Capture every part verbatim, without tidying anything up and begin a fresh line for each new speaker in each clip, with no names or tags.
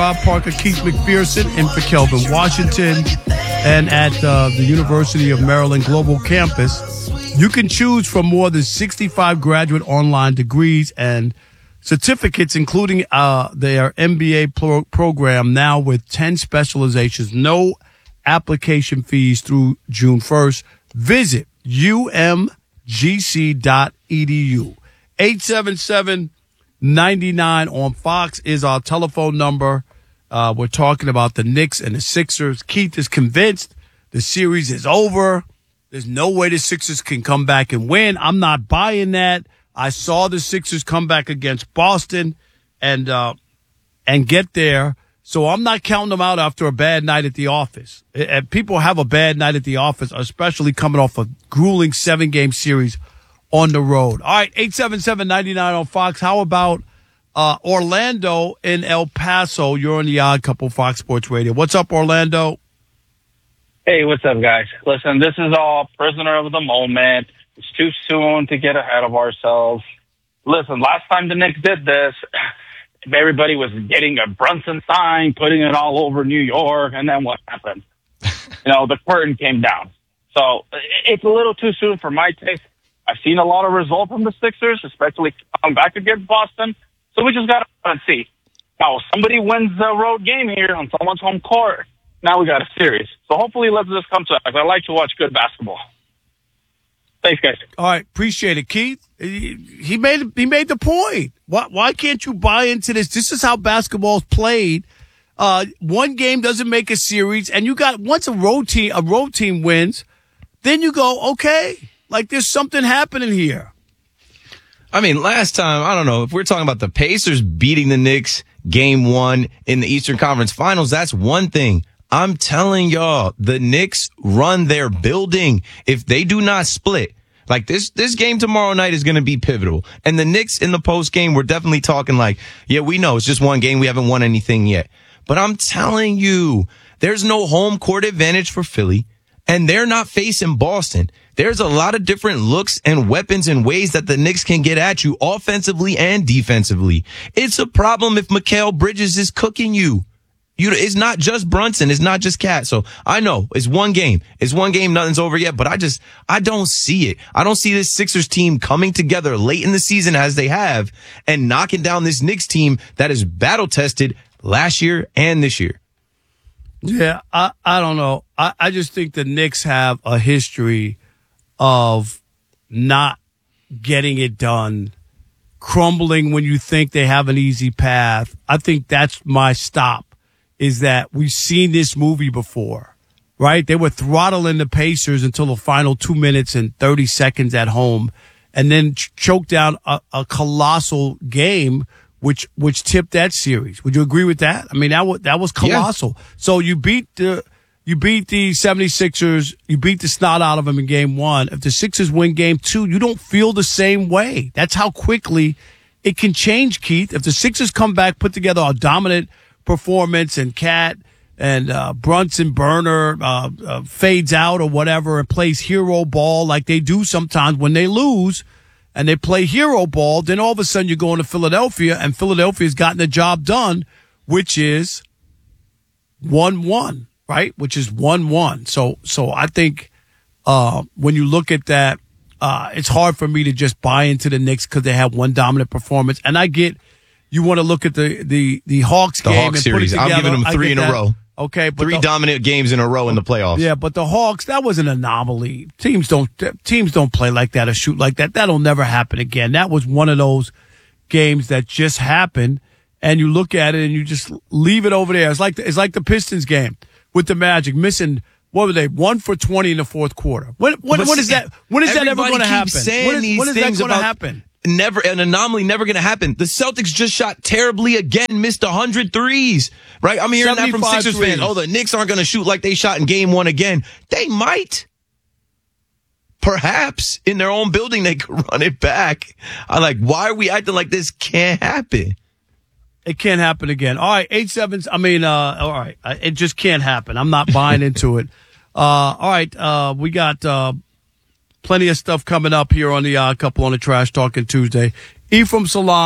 Rob Parker, Keith McPherson, and for Kelvin Washington. And at uh, the University of Maryland Global Campus, you can choose from more than sixty-five graduate online degrees and certificates, including uh, their M B A pro- program now with ten specializations. No application fees through June first. Visit U M G C dot E D U. eight seven seven, nine nine on Fox is our telephone number. Uh, we're talking about the Knicks and the Sixers. Keith is convinced the series is over. There's no way the Sixers can come back and win. I'm not buying that. I saw the Sixers come back against Boston and uh, and get there. So I'm not counting them out after a bad night at the office. And people have a bad night at the office, especially coming off a grueling seven-game series on the road. All right, eight seven seven, nine nine on Fox. How about uh, Orlando in El Paso? You're on the Odd Couple Fox Sports Radio. What's up, Orlando?
Hey, what's up, guys? Listen, this is all prisoner of the moment. It's too soon to get ahead of ourselves. Listen, last time the Knicks did this, everybody was getting a Brunson sign, putting it all over New York, and then what happened? You know, the curtain came down. So it's a little too soon for my taste. I've seen a lot of results from the Sixers, especially coming back against Boston. So we just got to see. Now, somebody wins the road game here on someone's home court. Now we got a series. So hopefully let's just come to us. I like to watch good basketball. Thanks, guys.
All right, appreciate it, Keith. He made he made the point. Why why can't you buy into this? This is how basketball's played. Uh, one game doesn't make a series, and you got once a road team a road team wins, then you go, okay, like there's something happening here.
I mean, last time, I don't know, if we're talking about the Pacers beating the Knicks game one in the Eastern Conference Finals, that's one thing. I'm telling y'all, the Knicks run their building. If they do not split, like this, this game tomorrow night is going to be pivotal. And the Knicks in the post game, we're definitely talking like, yeah, we know it's just one game. We haven't won anything yet. But I'm telling you, there's no home court advantage for Philly, and they're not facing Boston. There's a lot of different looks and weapons and ways that the Knicks can get at you offensively and defensively. It's a problem if Mikal Bridges is cooking you. You, it's not just Brunson. It's not just Cat. So I know it's one game. It's one game. Nothing's over yet. But I just, I don't see it. I don't see this Sixers team coming together late in the season as they have and knocking down this Knicks team that is battle tested last year and this year.
Yeah, I, I don't know. I, I just think the Knicks have a history of not getting it done, crumbling when you think they have an easy path. I think that's my stop. Is that we've seen this movie before, right? They were throttling the Pacers until the final two minutes and thirty seconds at home, and then ch- choked down a, a colossal game, which which tipped that series. Would you agree with that? I mean, that was that was colossal. Yeah. So you beat the you beat the seventy-sixers, you beat the snot out of them in game one. If the Sixers win game two, you don't feel the same way. That's how quickly it can change, Keith. If the Sixers come back, put together a dominant performance, and Cat and uh, Brunson Burner uh, uh, fades out or whatever and plays hero ball like they do sometimes when they lose, and they play hero ball, then all of a sudden you're going to Philadelphia, and Philadelphia's gotten the job done, which is one one, right? Which is one one. So, so I think uh, when you look at that, uh, it's hard for me to just buy into the Knicks because they have one dominant performance, and I get. You want to look at the, the, the Hawks
the
game
Hawks
and
series.
put it together.
I'm giving them three in
that.
a row.
Okay, but
three
the,
dominant games in a row in the playoffs.
Yeah, but the Hawks, that was an anomaly. Teams don't teams don't play like that or shoot like that. That'll never happen again. That was one of those games that just happened, and you look at it and you just leave it over there. It's like the, it's like the Pistons game with the Magic missing. What were they? One for twenty in the fourth quarter. When when, when is that? When is that ever going to happen? When is, when is that going to happen?
Never an anomaly, never going to happen. The Celtics just shot terribly again, missed one hundred threes, right? I'm hearing that from Sixers fans. Oh, the Knicks aren't going to shoot like they shot in game one again. They might. Perhaps in their own building they could run it back. I'm like, why are we acting like this can't happen?
It can't happen again. All right, eight sevens. I mean, uh, all right, it just can't happen. I'm not buying into it. Uh, all right, uh, we got uh, plenty of stuff coming up here on the Odd Couple on the Trash Talking Tuesday. Ephraim Salaam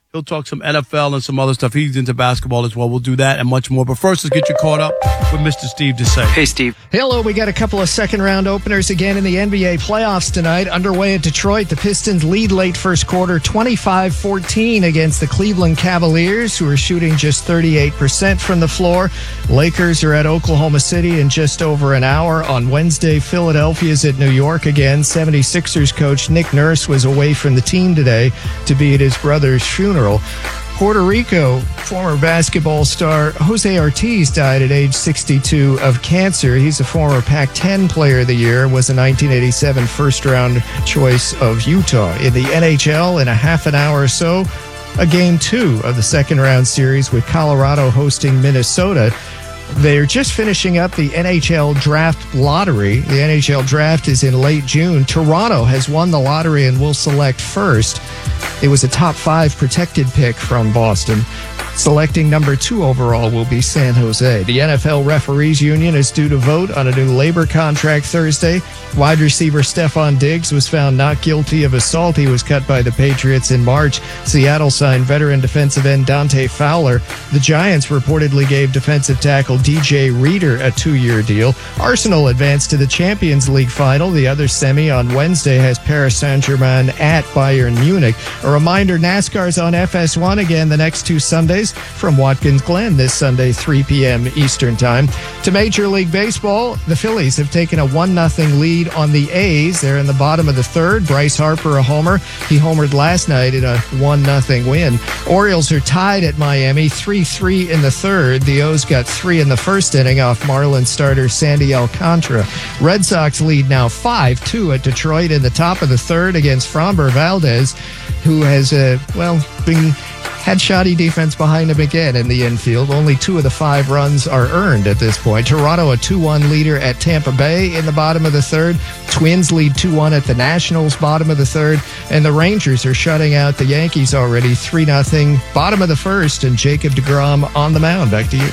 He'll talk some N F L and some other stuff. He's into basketball as well. We'll do that and much more. But first, let's get you caught up with Mister Steve Desai.
Hey, Steve.
Hello, we got a couple of second-round openers again in the N B A playoffs tonight. Underway at Detroit, the Pistons lead late first quarter twenty-five fourteen against the Cleveland Cavaliers, who are shooting just thirty-eight percent from the floor. Lakers are at Oklahoma City in just over an hour. On Wednesday, Philadelphia's at New York again. seventy-sixers coach Nick Nurse was away from the team today to be at his brother's funeral. Puerto Rico former basketball star Jose Ortiz died at age sixty-two of cancer. He's a former Pac ten Player of the Year, was a nineteen eighty-seven first-round choice of Utah. In the N H L, in a half an hour or so, a game two of the second-round series with Colorado hosting Minnesota. They're just finishing up the N H L draft lottery. The N H L draft is in late June. Toronto has won the lottery and will select first. It was a top five protected pick from Boston. Selecting number two overall will be San Jose. The N F L Referees Union is due to vote on a new labor contract Thursday. Wide receiver Stephon Diggs was found not guilty of assault. He was cut by the Patriots in March. Seattle signed veteran defensive end Dante Fowler. The Giants reportedly gave defensive tackle D J Reader a two-year deal. Arsenal advanced to the Champions League final. The other semi on Wednesday has Paris Saint-Germain at Bayern Munich. A reminder, NASCAR's on F S one again the next two Sundays from Watkins Glen this Sunday, three p.m. Eastern Time. To Major League Baseball, the Phillies have taken a one nothing lead on the A's. They're in the bottom of the third. Bryce Harper a homer. He homered last night in a one nothing win. Orioles are tied at Miami, three three in the third. The O's got three in the first inning off Marlins starter Sandy Alcantara. Red Sox lead now five two at Detroit in the top of the third against Framber Valdez, who has, uh, well, been... had shoddy defense behind him again in the infield. Only two of the five runs are earned at this point. Toronto, a two one leader at Tampa Bay in the bottom of the third. Twins lead two one at the Nationals, bottom of the third. And the Rangers are shutting out the Yankees already, three nothing, bottom of the first, and Jacob deGrom on the mound. Back to you.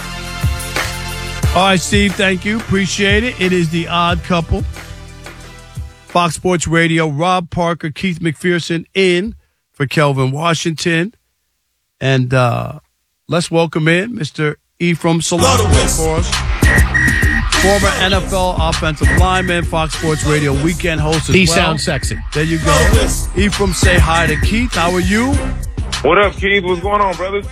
All right, Steve, thank you. Appreciate it. It is the Odd Couple. Fox Sports Radio, Rob Parker, Keith McPherson in for Kelvin Washington. And uh, let's welcome in Mister Ephraim Solano for us. Former N F L offensive lineman, Fox Sports Radio weekend host as
he
well.
sounds sexy.
There you go. Ephraim, say hi to Keith. How are you?
What up, Keith? What's going on, brothers?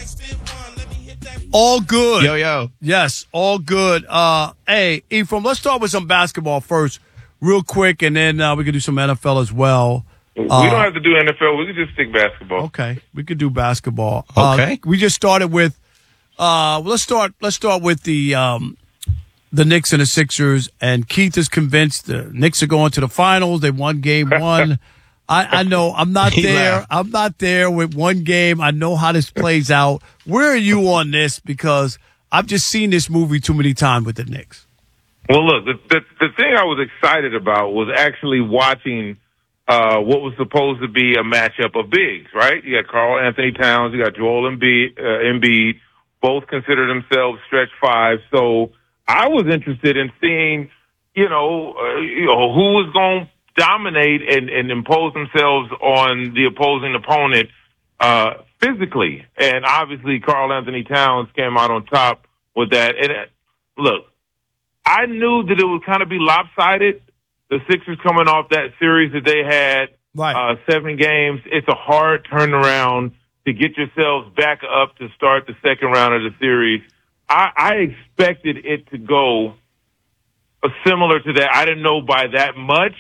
All good.
Yo, yo.
Yes, all good. Uh, hey, Ephraim, let's start with some basketball first, real quick, and then uh, we can do some N F L as well.
We
Uh,
don't have to do N F L. We can just stick basketball.
Okay, we could do basketball.
Okay.
Uh, we just started with. Uh, let's start. Let's start with the um, the Knicks and the Sixers. And Keith is convinced the Knicks are going to the finals. They won game one. I, I know. I'm not
He
there.
laughed.
I'm not there with one game. I know how this plays out. Where are you on this? Because I've just seen this movie too many times with the Knicks.
Well, look, the, the the thing I was excited about was actually watching uh, what was supposed to be a matchup of bigs, right? You got Karl Anthony Towns, you got Joel Embiid, uh, Embiid, both consider themselves stretch five. So I was interested in seeing, you know, uh, you know who was going to dominate and, and impose themselves on the opposing opponent uh, physically. And obviously, Karl Anthony Towns came out on top with that. And uh, look, I knew that it would kind of be lopsided. The Sixers coming off that series that they had,
Right.
uh, seven games. It's a hard turnaround to get yourselves back up to start the second round of the series. I, I expected it to go uh, similar to that. I didn't know by that much,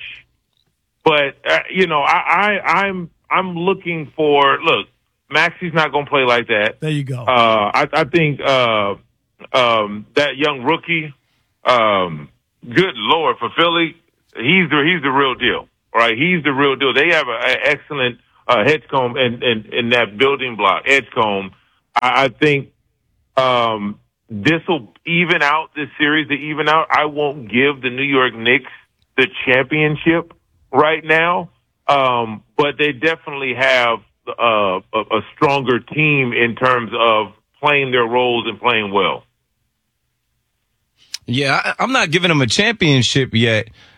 but uh, you know, I, I, I'm I'm looking for. Look, Maxi's not going to play like that.
There you go.
Uh, I, I think uh, um, that young rookie, um, good Lord, for Philly, he's the he's the real deal, right? He's the real deal. They have an excellent uh, Hedgecomb in, in, in that building block, Edgecomb. I, I think um, this will even out this series. To even out, I won't give the New York Knicks the championship right now, um, but they definitely have uh, a, a stronger team in terms of playing their roles and playing well.
Yeah, I, I'm not giving them a championship yet,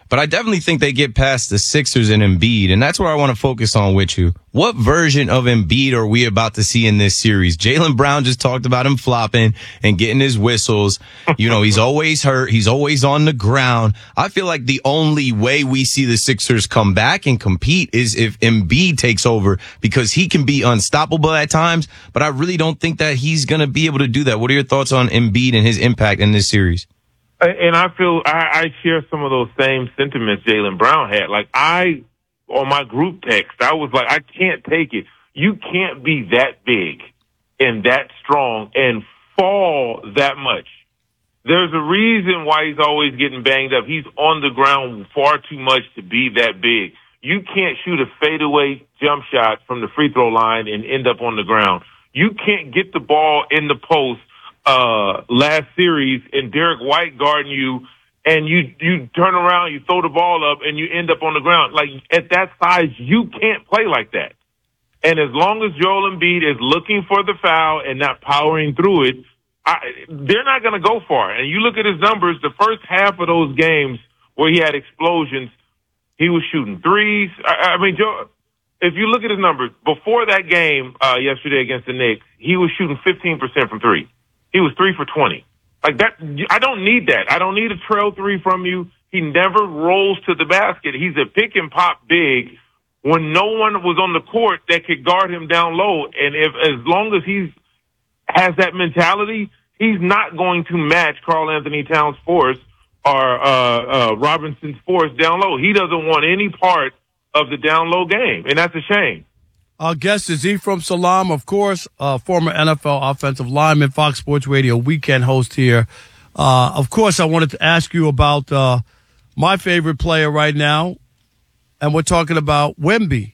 but I definitely think they get past the Sixers and Embiid, and that's where I want to focus on with you. What version of Embiid are we about to see in this series? Jaylen Brown just talked about him flopping and getting his whistles. You know, he's always hurt. He's always on the ground. I feel like the only way we see the Sixers come back and compete is if Embiid takes over, because he can be unstoppable at times, but I really don't think that he's going to be able to do that. What are your thoughts on Embiid and his impact in this series?
And I feel I, I share some of those same sentiments Jaylen Brown had. Like I, on my group text, I was like, I can't take it. You can't be that big and that strong and fall that much. There's a reason why he's always getting banged up. He's on the ground far too much to be that big. You can't shoot a fadeaway jump shot from the free throw line and end up on the ground. You can't get the ball in the post Uh, last series and Derek White guarding you, and you, you turn around, you throw the ball up and you end up on the ground. Like at that size, you can't play like that. And as long as Joel Embiid is looking for the foul and not powering through it, I, they're not going to go far. And you look at his numbers, the first half of those games where he had explosions, he was shooting threes. I, I mean, Joe, if you look at his numbers before that game, uh, yesterday against the Knicks, he was shooting fifteen percent from three. He was three for twenty. Like that, I don't need that. I don't need a trail three from you. He never rolls to the basket. He's a pick and pop big when no one was on the court that could guard him down low. And if, as long as he has that mentality, he's not going to match Karl Anthony Towns' force or, uh, uh, Robinson's force down low. He doesn't want any part of the down low game. And that's a shame.
Our guest is Ephraim Salaam, of course, uh, former N F L offensive lineman, Fox Sports Radio weekend host here. Uh, of course, I wanted to ask you about uh, my favorite player right now, and we're talking about Wemby.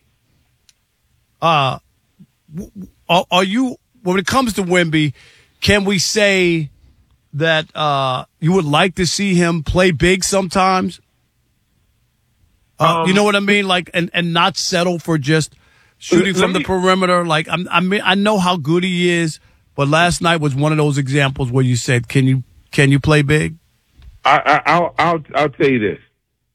Uh, are, are you, when it comes to Wemby, can we say that uh, you would like to see him play big sometimes? Uh, um, you know what I mean? Like, and, and not settle for just shooting from the perimeter. Like, I'm, I mean, I know how good he is, but last night was one of those examples where you said, "Can you, can you play big?"
I, I, I'll, I'll, I'll tell you this.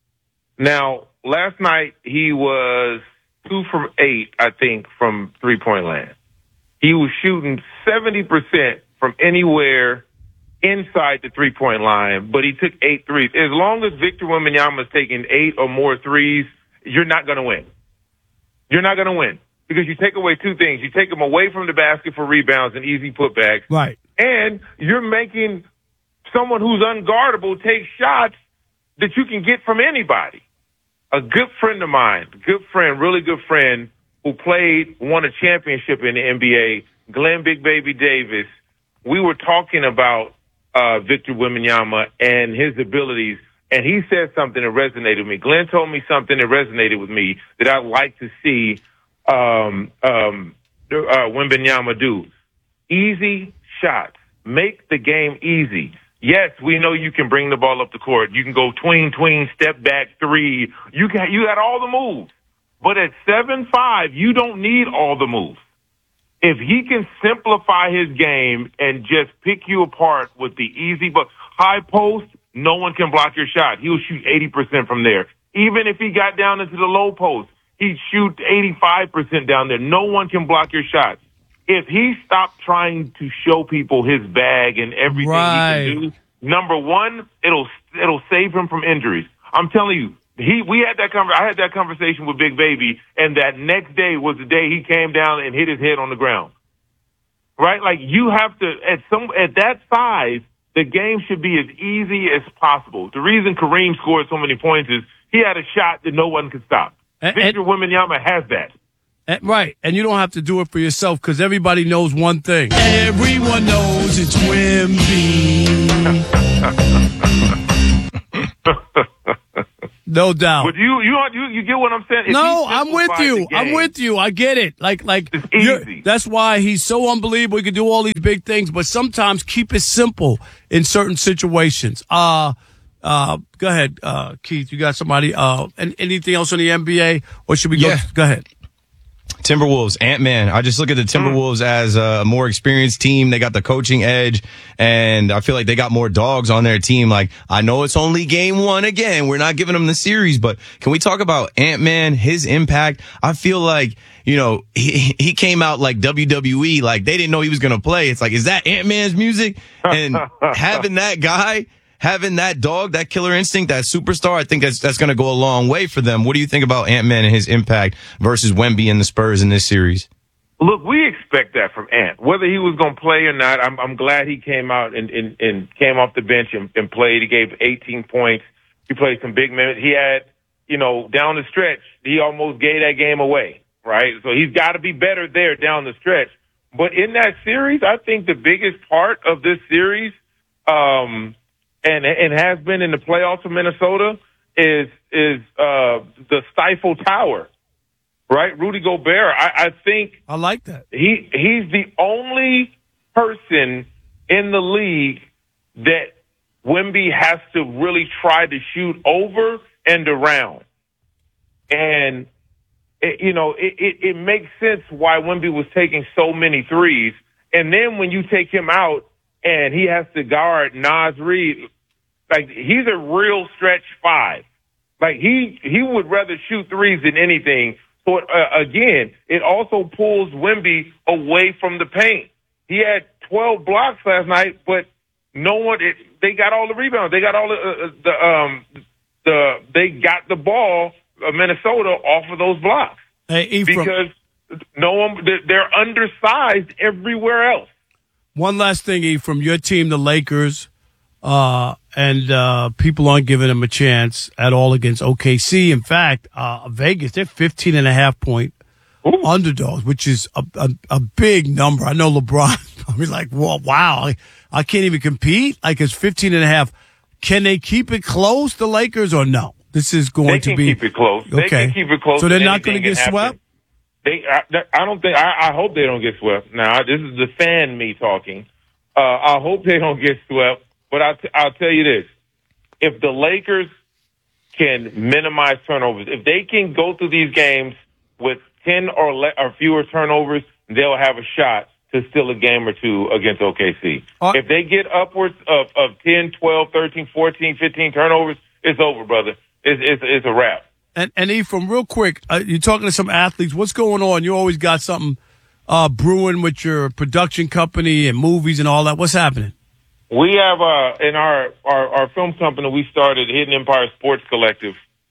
Now, last night he was two from eight, I think, from three point land. He was shooting seventy percent from anywhere inside the three point line, but he took eight threes. As long as Victor Wembanyama is taking eight or more threes, you're not going to win. You're not going to win because you take away two things. You take him away from the basket for rebounds and easy putbacks.
Right.
And you're making someone who's unguardable take shots that you can get from anybody. A good friend of mine, good friend, really good friend, who played, won a championship in the N B A, Glenn Big Baby Davis, we were talking about uh, Victor Wembanyama and his abilities. And he said something that resonated with me. Glenn told me something that resonated with me that I'd like to see um, um, uh, Wembanyama do. Easy shots. Make the game easy. Yes, we know you can bring the ball up the court. You can go tween, tween, step back, three. You can, you got all the moves. But at seven five, you don't need all the moves. If he can simplify his game and just pick you apart with the easy but high post, no one can block your shot. He'll shoot eighty percent from there. Even if he got down into the low post, he'd shoot eighty-five percent down there. No one can block your shots. If he stopped trying to show people his bag and everything
right.
he can do, number one, it'll it'll save him from injuries. I'm telling you, he we had that conver- I had that conversation with Big Baby, and that next day was the day he came down and hit his head on the ground. Right? Like you have to at some at that size, the game should be as easy as possible. The reason Kareem scored so many points is he had a shot that no one could stop.
And,
Victor
and,
Wembanyama has that.
And, right, and you don't have to do it for yourself because everybody knows one thing. Everyone knows it's Wemby. No doubt.
But you, you, you, you get what I'm saying? If
no, I'm with you.
Game,
I'm with you. I get it. Like, like
it's easy.
That's why he's so unbelievable. He can do all these big things, but sometimes keep it simple in certain situations. Uh, uh, go ahead, uh, Keith. You got somebody? Uh, and anything else on the N B A, or should we go?
Yeah.
Go ahead.
Timberwolves, Ant-Man. I just look at the Timberwolves as a more experienced team. They got the coaching edge, and I feel like they got more dogs on their team. Like, I know it's only game one again. We're not giving them the series, but can we talk about Ant-Man, his impact? I feel like, you know, he, he came out like W W E, like they didn't know he was going to play. It's like, is that Ant-Man's music? And having that guy, having that dog, that killer instinct, that superstar, I think that's that's going to go a long way for them. What do you think about Ant-Man and his impact versus Wemby and the Spurs in this series?
Look, we expect that from Ant. Whether he was going to play or not, I'm, I'm glad he came out and, and, and came off the bench and, and played. He gave eighteen points. He played some big minutes. He had, you know, down the stretch, he almost gave that game away, right? So he's got to be better there down the stretch. But in that series, I think the biggest part of this series, um, and and has been in the playoffs for Minnesota, is is uh, the Stifle Tower, right? Rudy Gobert. I, I think
I like that.
He he's the only person in the league that Wemby has to really try to shoot over and around, and it, you know it, it, it makes sense why Wemby was taking so many threes, and then when you take him out and he has to guard Naz Reid. Like, he's a real stretch five. Like, he, he would rather shoot threes than anything. So, uh, again, it also pulls Wemby away from the paint. He had twelve blocks last night, but no one, it, they got all the rebounds. They got all the, uh, the, um, the, they got the ball, uh, Minnesota, off of those blocks.
Hey, Ephraim,
because no one, they're undersized everywhere else.
One last thing, Ephraim, your team, the Lakers, Uh, and, uh, people aren't giving them a chance at all against O K C. In fact, uh, Vegas, they're fifteen and a half point Ooh. underdogs, which is a, a, a big number. I know LeBron, I mean, like, well, wow, I, I can't even compete. Like, it's fifteen and a half. Can they keep it close, the Lakers, or no? This is going
they
to
can
be.
keep it close.
Okay.
They can keep it close.
So they're not going to get swept?
They, I, I don't think, I, I hope they don't get swept. Now, this is the fan me talking. Uh, I hope they don't get swept. But I'll, t- I'll tell you this. If the Lakers can minimize turnovers, if they can go through these games with ten or, le- or fewer turnovers, they'll have a shot to steal a game or two against O K C. Uh, if they get upwards of, of ten, twelve, thirteen, fourteen, fifteen turnovers, it's over, brother. It's, it's, it's a wrap.
And, and Ephraim, real quick, uh, you're talking to some athletes. What's going on? You always got something uh, brewing with your production company and movies and all that. What's happening?
We have, uh, in our, our, our film company, we started Hidden Empire Sports Collective.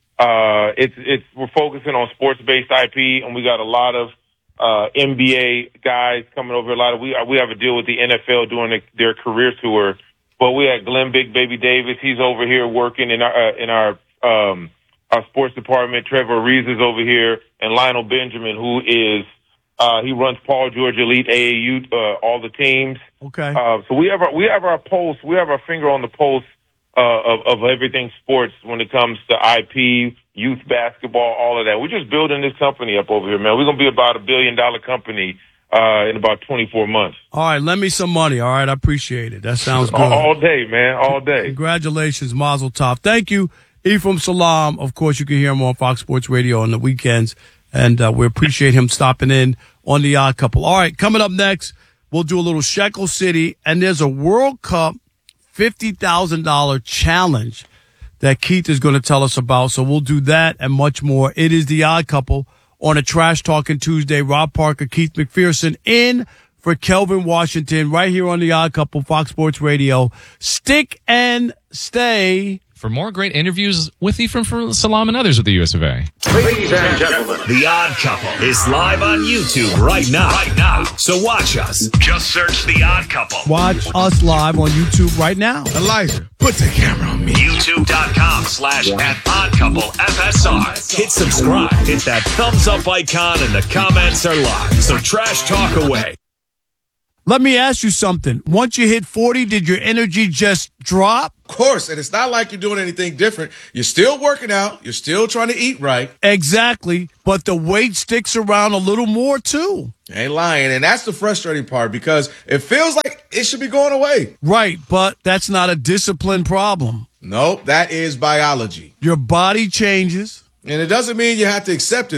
Uh, it's, it's, we're focusing on sports-based I P, and we got a lot of, uh, N B A guys coming over. A lot of, we, we have a deal with the N F L doing a, their career tour. But we had Glenn Big Baby Davis. He's over here working in our, uh, in our, um, our sports department. Trevor Reeves is over here, and Lionel Benjamin, who is, Uh, he runs Paul George Elite, A A U, uh, all the teams.
Okay.
Uh, so we have our, we have our pulse, we have our finger on the pulse, uh, of, of everything sports when it comes to I P, youth basketball, all of that. We're just building this company up over here, man. We're going to be about a billion dollar company, uh, in about twenty-four months.
All right. Lend me some money. All right. I appreciate it. That sounds good.
All, all day, man. All day.
Congratulations, Mazel Tov. Thank you, Ephraim Salaam. Of course, you can hear him on Fox Sports Radio on the weekends. And uh, we appreciate him stopping in on The Odd Couple. All right, coming up next, we'll do a little Shekel City, and there's a World Cup fifty thousand dollars challenge that Keith is going to tell us about. So we'll do that and much more. It is The Odd Couple on a Trash Talking Tuesday. Rob Parker, Keith McPherson in for Kelvin Washington right here on The Odd Couple, Fox Sports Radio. Stick and stay.
For more great interviews with Ephraim Salaam and others with the U S of A.
Ladies and gentlemen, The Odd Couple is live on YouTube right now. Right now. So watch us. Just search The Odd Couple.
Watch us live on YouTube right now.
Elijah, put the camera on me.
YouTube.com slash at Odd Couple F S R. Hit subscribe. Hit that thumbs up icon and the comments are live. So trash talk away.
Let me ask you something. Once you hit forty, did your energy just drop?
Of course, and it's not like you're doing anything different. You're still working out. You're still trying to eat right.
Exactly, but the weight sticks around a little more, too.
Ain't lying, and that's the frustrating part because it feels like it should be going away.
Right, but that's not a discipline problem.
Nope, that is biology.
Your body changes.
And it doesn't mean you have to accept it, though.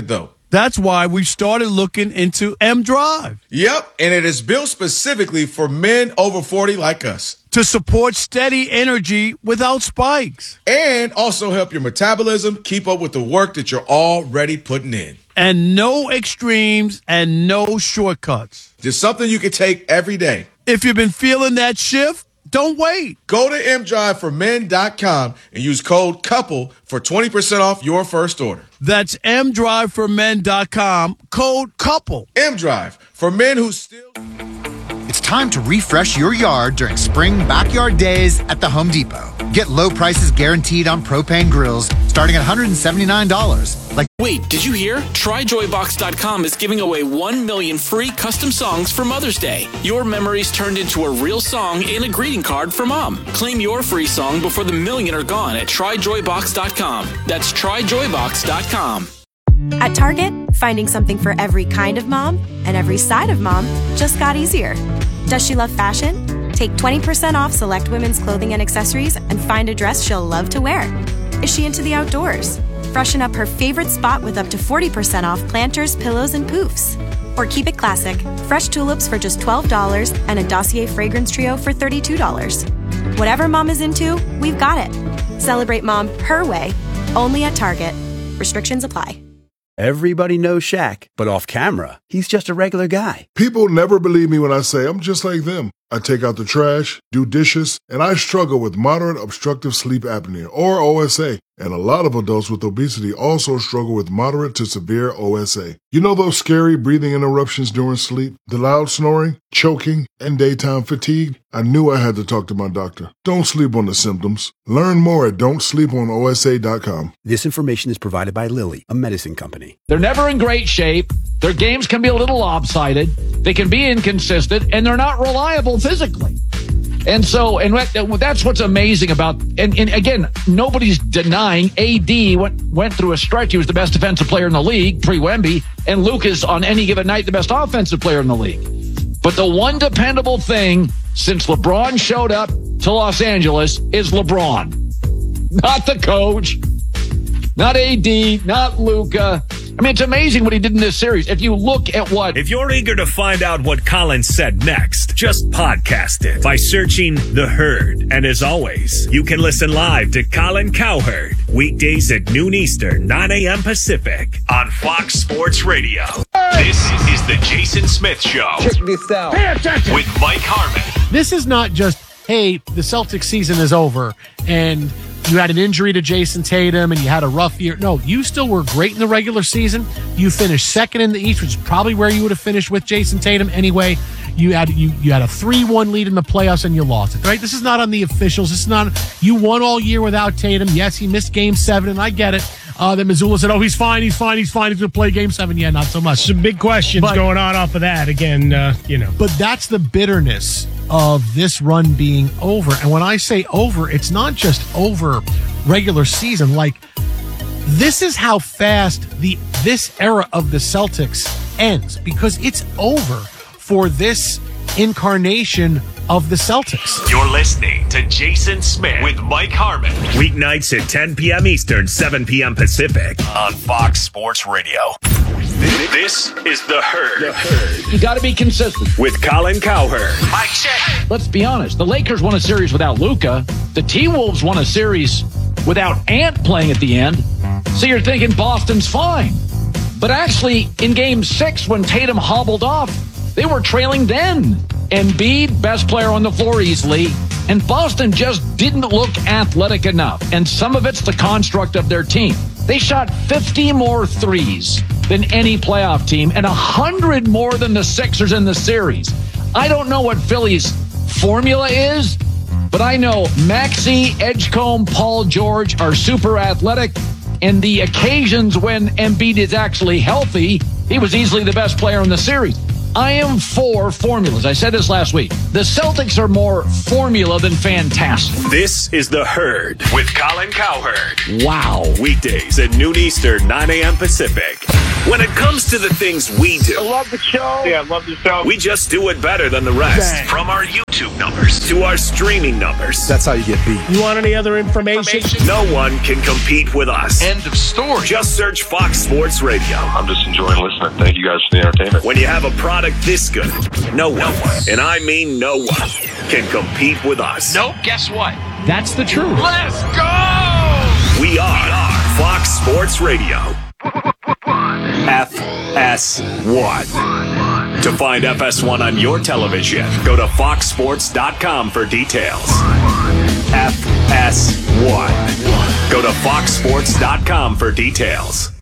That's why we started looking into M Drive.
Yep, and it is built specifically for men over forty like us.
To support steady energy without spikes.
And also help your metabolism keep up with the work that you're already putting in.
And no extremes and no shortcuts.
Just something you can take every day.
If you've been feeling that shift, don't wait.
Go to m drive for men dot com and use code COUPLE for twenty percent off your first order.
That's m drive for men dot com, code COUPLE.
M-Drive, for men who still...
It's time to refresh your yard during spring backyard days at the Home Depot. Get low prices guaranteed on propane grills starting at one hundred seventy-nine dollars. Like,
wait, did you hear? Try joy box dot com is giving away one million free custom songs for Mother's Day. Your memories turned into a real song and a greeting card for Mom. Claim your free song before the million are gone at try joy box dot com. That's try joy box dot com.
At Target, finding something for every kind of mom and every side of mom just got easier. Does she love fashion? Take twenty percent off select women's clothing and accessories and find a dress she'll love to wear. Is she into the outdoors? Freshen up her favorite spot with up to forty percent off planters, pillows, and poofs. Or keep it classic. Fresh tulips for just twelve dollars and a Dossier fragrance trio for thirty-two dollars. Whatever mom is into, we've got it. Celebrate mom her way, only at Target. Restrictions apply.
Everybody knows Shaq, but off camera, he's just a regular guy.
People never believe me when I say I'm just like them. I take out the trash, do dishes, and I struggle with moderate obstructive sleep apnea, or O S A. And a lot of adults with obesity also struggle with moderate to severe O S A. You know those scary breathing interruptions during sleep, the loud snoring, choking, and daytime fatigue? I knew I had to talk to my doctor. Don't sleep on the symptoms. Learn more at don't sleep on O S A dot com.
This information is provided by Lilly, a medicine company.
They're never in great shape. Their games can be a little lopsided. They can be inconsistent, and they're not reliable physically. And so, and that's what's amazing about, and, and again, nobody's denying A D went, went through a stretch. He was the best defensive player in the league, pre-Wemby, and Luke is on any given night the best offensive player in the league. But the one dependable thing since LeBron showed up to Los Angeles is LeBron. Not the coach, not A D, not Luka. I mean, it's amazing what he did in this series. If you look at what...
If you're eager to find out what Colin said next, just podcast it by searching The Herd. And as always, you can listen live to Colin Cowherd weekdays at noon Eastern, nine a.m. Pacific on Fox Sports Radio. This is the Jason Smith Show.
Check this out.
Pay attention. With Mike Harmon.
This is not just, hey, the Celtics season is over and you had an injury to Jason Tatum and you had a rough year. No, you still were great in the regular season. You finished second in the East, which is probably where you would have finished with Jason Tatum anyway. You had you you had a three one lead in the playoffs and you lost it, right? This is not on the officials. This is not, you won all year without Tatum. Yes, he missed game seven, and I get it. Uh, then Missoula said, oh, he's fine, he's fine, he's fine. He's going to play game seven. Yeah, not so much.
Some big questions but, going on off of that. Again, uh, you know.
But that's the bitterness of this run being over. And when I say over, it's not just over regular season. Like, this is how fast the this era of the Celtics ends, because it's over for this incarnation of the Celtics.
You're listening to Jason Smith with Mike Harmon. Weeknights at ten p.m. Eastern, seven p.m. Pacific on Fox Sports Radio. This is The Herd. The Herd.
You got to be consistent.
With Colin Cowherd.
Mike check. Let's be honest. The Lakers won a series without Luka. The T-Wolves won a series without Ant playing at the end. So you're thinking Boston's fine. But actually, in game six, when Tatum hobbled off, they were trailing then. Embiid, best player on the floor easily, and Boston just didn't look athletic enough. And some of it's the construct of their team. They shot fifty more threes than any playoff team and one hundred more than the Sixers in the series. I don't know what Philly's formula is, but I know Maxey, Edgecombe, Paul George are super athletic. And the occasions when Embiid is actually healthy, he was easily the best player in the series. I am for formulas. I said this last week. The Celtics are more formula than fantastic.
This is The Herd with Colin Cowherd.
Wow.
Weekdays at noon Eastern, nine a.m. Pacific. When it comes to the things we do,
I love the show. Yeah, I love the show.
we just do it better than the rest.
Dang.
From our YouTube numbers to our streaming numbers.
That's how you get beat.
You want any other information?
No one can compete with us.
End of story.
Just search Fox Sports Radio.
I'm just enjoying listening. Thank you guys for the entertainment.
When you have a product this good, no one, and I mean no one, can compete with us.
Nope, guess what? That's the truth.
Let's go!
We are Fox Sports Radio. F S one. To find F S one on your television, go to fox sports dot com for details. F S one. Go to fox sports dot com for details.